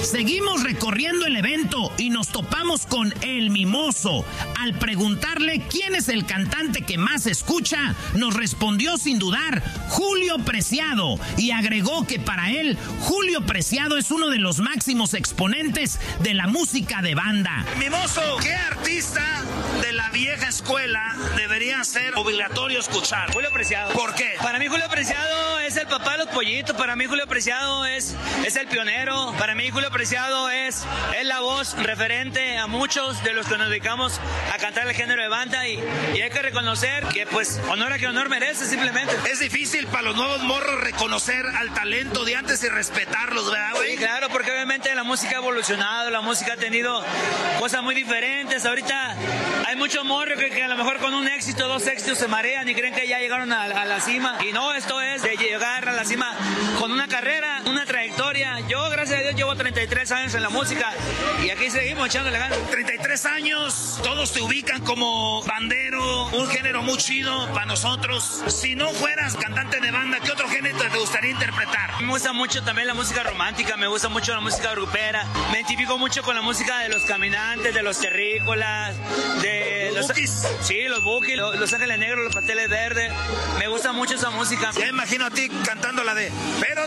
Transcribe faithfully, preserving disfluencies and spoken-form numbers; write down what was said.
Seguimos recorriendo el evento y nos topamos con El Mimoso. Al preguntarle quién es el cantante que más escucha, nos respondió sin dudar, Julio Preciado, y agregó que para él, Julio Preciado es uno de los máximos exponentes de la música de banda. Mimoso, ¿qué artista de la vieja escuela debería ser obligatorio escuchar? Julio Preciado. ¿Por qué? Para mí Julio Preciado es el papá de los pollitos, para mí Julio Preciado es, es el pionero, para mí Julio Preciado es, es la voz referente a muchos de los que nos dedicamos a cantar el género de banda y, y hay que reconocer que pues honor a que honor merece simplemente. Es difícil para los nuevos morros reconocer al talento de antes y respetarlos, ¿verdad, güey? Sí, claro, porque obviamente la música ha evolucionado, la música ha tenido cosas muy diferentes. Ahorita hay muchos morros que, que a lo mejor con un éxito, dos éxitos se marean y creen que ya llegaron a, a la cima. Y no, esto es de llegar a la cima con una carrera, una trayectoria. Yo, gracias a Dios, llevo treinta y tres años en la música y aquí seguimos echándole ganas. treinta y tres años, todos te ubican como bandero, un género muy chido para nosotros. Si no fueras cantante de banda, ¿qué otro género te gustaría interpretar? Me gusta mucho también la música romántica, me gusta mucho la música grupera, me identifico mucho con la música de Los Caminantes, de Los Terrícolas, de los Bukis. Sí, los Bukis, los, los Ángeles Negros, los Pasteles Verdes, me gusta mucho esa música. Ya imagino a ti cantando la de Pero